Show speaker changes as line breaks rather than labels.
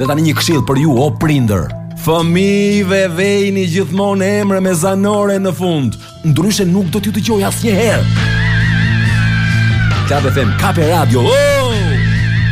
Dhe tani një këshill për ju o prindër. Fëmijëve vejni gjithmonë emre me zanore në fund, ndryshe nuk do t'ju dëgjoj asnjëherë. Klab FM, Kape Radio.